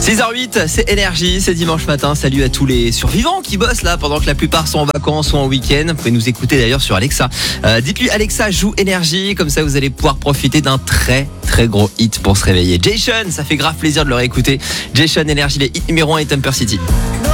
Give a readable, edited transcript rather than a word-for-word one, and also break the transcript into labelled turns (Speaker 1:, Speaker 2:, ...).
Speaker 1: 6h08, c'est Énergie, c'est dimanche matin. Salut à tous les survivants qui bossent là pendant que la plupart sont en vacances ou en week-end. Vous pouvez nous écouter d'ailleurs sur Alexa. Dites-lui Alexa joue Énergie, comme ça vous allez pouvoir profiter d'un très gros hit pour se réveiller. Jason, ça fait grave plaisir de le réécouter. Jason Énergie, les hits numéro 1 et Temper City.